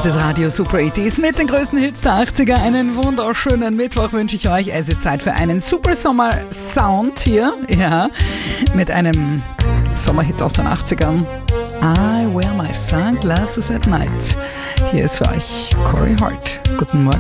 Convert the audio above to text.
Das ist Radio Super 80s mit den größten Hits der 80er. Einen wunderschönen Mittwoch wünsche ich euch. Es ist Zeit für einen Super Sommer Sound hier. Ja, mit einem Sommerhit aus den 80ern. I wear my sunglasses at night. Hier ist für euch Corey Hart. Guten Morgen.